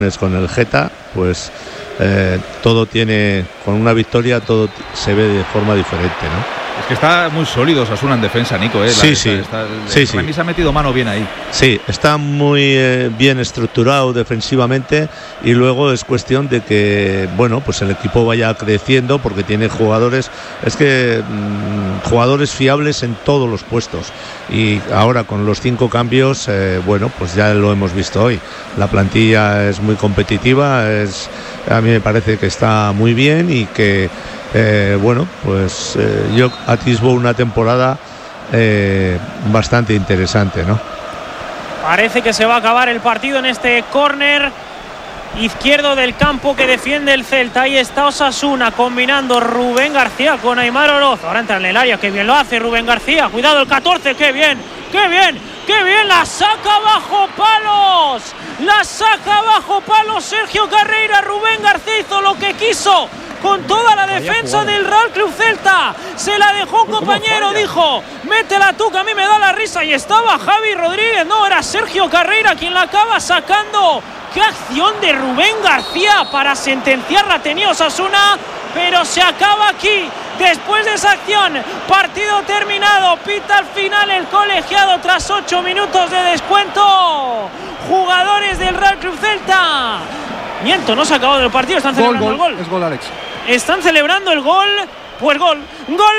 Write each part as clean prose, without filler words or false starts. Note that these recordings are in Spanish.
con el Geta, pues todo tiene, con una victoria todo se ve de forma diferente, ¿no? Es que está muy sólido Osasuna en defensa, Nico. Sí. Se ha metido mano bien ahí. Sí, está muy bien estructurado defensivamente, y luego es cuestión de que, bueno, pues el equipo vaya creciendo, porque tiene jugadores, jugadores fiables en todos los puestos, y ahora con los 5 cambios, bueno, pues ya lo hemos visto hoy. La plantilla es muy competitiva, a mí me parece que está muy bien, y que bueno, pues yo atisbo una temporada bastante interesante, ¿no? Parece que se va a acabar el partido en este córner izquierdo del campo que defiende el Celta. Ahí está Osasuna combinando Rubén García con Aimar Oroz. Ahora entra en el área, que bien lo hace Rubén García. Cuidado el 14, qué bien, qué bien, qué bien. La saca bajo palos. La saca bajo palos Sergio Carreira. Rubén García hizo lo que quiso con toda la defensa del Real Club Celta. Se la dejó un compañero, dijo, métela tú que a mí me da la risa. Y estaba Javi Rodríguez, no, era Sergio Carreira quien la acaba sacando. ¡Qué acción de Rubén García para sentenciarla! Tenía Osasuna, pero se acaba aquí. Después de esa acción, partido terminado. Pita al final el colegiado tras 8 minutos de descuento. Jugadores del Real Club Celta. Miento, no se ha acabado el partido, están celebrando el gol. Es gol, Alex. Están celebrando el gol. Pues gol. ¡Gol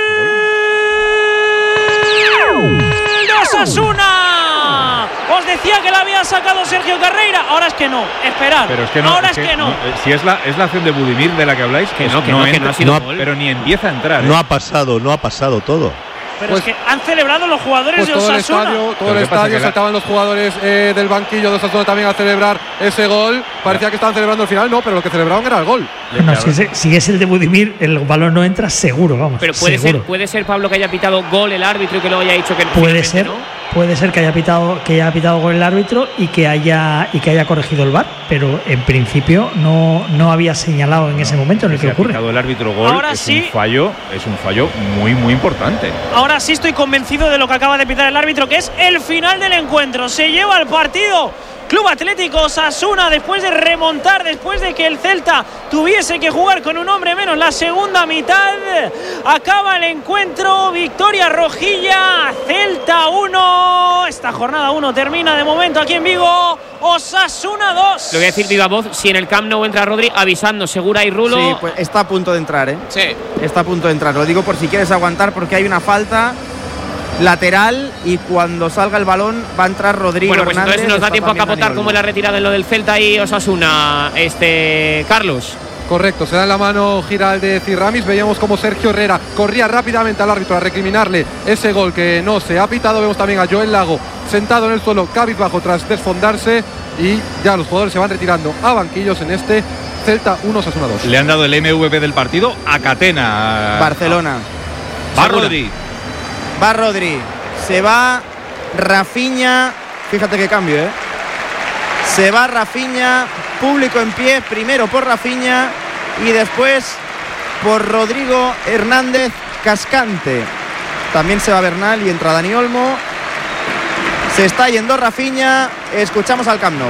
de Osasuna! Os decía que la había sacado Sergio Carreira. Ahora es que no. Esperad. Pero es que no. Ahora es que no. Si es la acción de Budimir de la que habláis, que no ha sido gol. Pero ni empieza a entrar. No ha pasado todo. Pero pues, es que han celebrado los jugadores de Osasuna. Todo el estadio saltaban los jugadores del banquillo de Osasuna también a celebrar ese gol. Parecía que estaban celebrando el final, no, pero lo que celebraban era el gol. No, si es el de Budimir, el balón no entra seguro, vamos. Pero puede ser Pablo, que haya pitado gol el árbitro y que luego haya dicho que no. Puede ser que haya pitado gol el árbitro y que haya corregido el VAR, pero en principio no había señalado en ese momento en el que ocurre. Ha pitado el árbitro gol. Ahora es un fallo muy muy importante. Ahora sí estoy convencido de lo que acaba de pitar el árbitro, que es el final del encuentro. Se lleva el partido Club Atlético Osasuna después de remontar, después de que el Celta tuviese que jugar con un hombre menos la segunda mitad. Acaba el encuentro, victoria rojilla, Celta 1. Esta jornada 1 termina de momento aquí en Vigo. Osasuna 2. Lo voy a decir viva voz, si en el Camp Nou entra Rodri, avisando, Segura y Rulo. Sí, pues está a punto de entrar, ¿eh? Sí. Está a punto de entrar, lo digo por si quieres aguantar, porque hay una falta lateral y cuando salga el balón va a entrar Rodrigo. Bueno, pues Hernández. Entonces nos da tiempo a capotar cómo es la retirada en lo del Celta y Osasuna, Carlos. Correcto, se da en la mano Giral de Cirramis. Veíamos como Sergio Herrera corría rápidamente al árbitro a recriminarle ese gol que no se ha pitado. Vemos también a Joel Lago sentado en el suelo, cabizbajo tras desfondarse, y ya los jugadores se van retirando a banquillos en este Celta 1, Osasuna 2. Le han dado el MVP del partido a Catena. Barcelona. Va Rodri. Se va Rafinha. Fíjate qué cambio, ¿eh? Se va Rafinha. Público en pie. Primero por Rafinha y después por Rodrigo Hernández Cascante. También se va Bernal y entra Dani Olmo. Se está yendo Rafinha. Escuchamos al Camp Nou.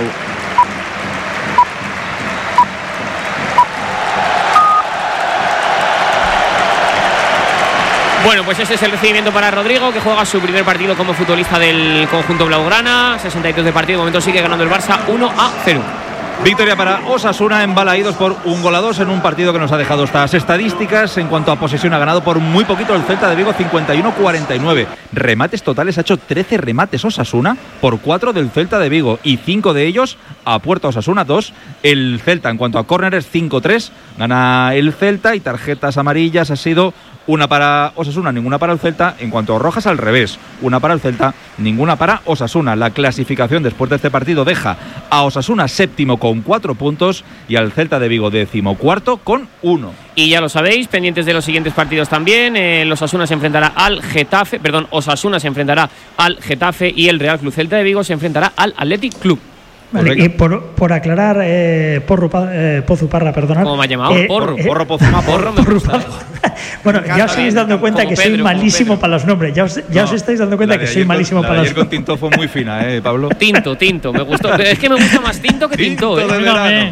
Bueno, pues ese es el recibimiento para Rodrigo, que juega su primer partido como futbolista del conjunto blaugrana. 62 de partido, de momento sigue ganando el Barça 1-0. Victoria para Osasuna, embalaídos por 1-2 en un partido que nos ha dejado estas estadísticas. En cuanto a posesión, ha ganado por muy poquito el Celta de Vigo, 51-49. Remates totales, ha hecho 13 remates Osasuna por 4 del Celta de Vigo, y 5 de ellos a puerta Osasuna, 2 el Celta. En cuanto a córneres, 5-3 gana el Celta, y tarjetas amarillas ha sido una para Osasuna, ninguna para el Celta. En cuanto a rojas, al revés, una para el Celta, ninguna para Osasuna. La clasificación después de este partido deja a Osasuna séptimo con 4 puntos y al Celta de Vigo 14º con 1. Y ya lo sabéis, pendientes de los siguientes partidos también. Osasuna se enfrentará al Getafe, Osasuna se enfrentará al Getafe, y el Real Club Celta de Vigo se enfrentará al Athletic Club. Vale, y por aclarar, Pozu Parra, perdonad. ¿Cómo me ha llamado? Porro, Pozuma, porro. Me gusta. Bueno, ya os estáis dando cuenta que soy malísimo para los nombres. Ya os estáis dando cuenta que soy malísimo para los nombres. Ayer con Tinto fue muy fina, Pablo. Tinto, me gustó. Es que me gusta más Tinto que Tinto. De verano.